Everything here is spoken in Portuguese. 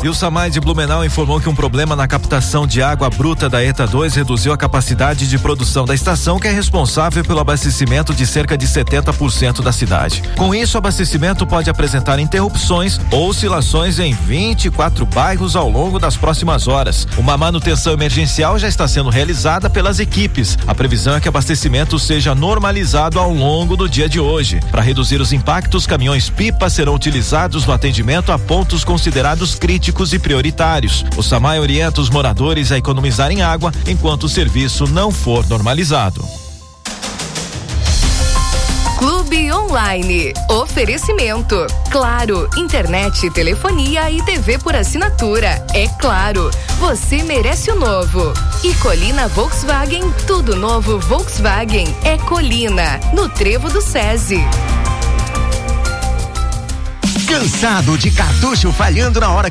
E o SAMAI de Blumenau informou que um problema na captação de água bruta da ETA 2 reduziu a capacidade de produção da estação, que é responsável pelo abastecimento de cerca de 70% da cidade. Com isso, o abastecimento pode apresentar interrupções ou oscilações em 24 bairros ao longo das próximas horas. Uma manutenção emergencial já está sendo realizada pelas equipes. A previsão é que o abastecimento seja normalizado ao longo do dia de hoje. Para reduzir os impactos, caminhões-pipa serão utilizados no atendimento a pontos considerados críticos e prioritários. O SAMAI orienta os moradores a economizarem água enquanto o serviço não for normalizado. Clube Online. Oferecimento. Claro, internet, telefonia e TV por assinatura. É claro, você merece o novo. E Colina Volkswagen, tudo novo Volkswagen é Colina, no Trevo do SESI. Cansado de cartucho falhando na hora